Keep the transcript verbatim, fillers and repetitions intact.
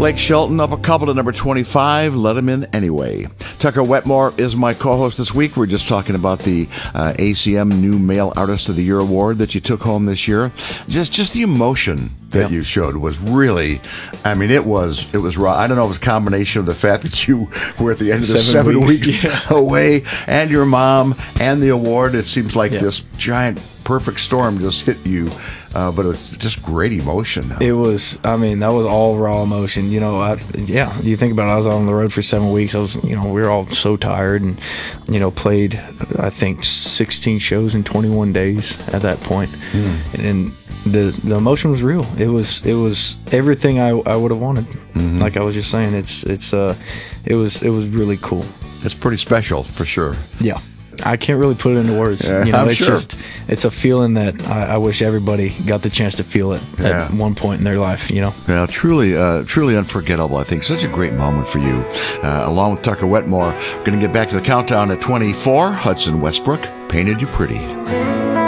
Blake Shelton up a couple to number twenty-five, Let Him In Anyway. Tucker Wetmore is my co-host this week. We're just talking about the uh, A C M New Male Artist of the Year award that you took home this year. Just just the emotion that yeah. you showed was really, I mean, it was it was raw. I don't know if it was a combination of the fact that you were at the end of the seven, seven weeks, weeks yeah. away, and your mom, and the award. It seems like yeah. this giant perfect storm just hit you, uh, but it was just great emotion. It was, I mean, that was all raw emotion. You know, I, yeah, you think about it, I was on the road for seven weeks. I was, you know, we were all so tired and, you know, played, I think, sixteen shows in twenty-one days at that point. Mm. And the the emotion was real. It was it was everything I, I would have wanted. Mm-hmm. Like I was just saying, it's, it's, uh, it was, it was really cool. It's pretty special for sure. Yeah. I can't really put it into words. Yeah, you know, I'm it's sure. just it's a feeling that I, I wish everybody got the chance to feel it yeah. at one point in their life. You know, yeah, truly, uh, truly unforgettable. I think such a great moment for you. Uh, along with Tucker Wetmore, we're going to get back to the countdown at twenty-four. Hudson Westbrook, Painted You Pretty.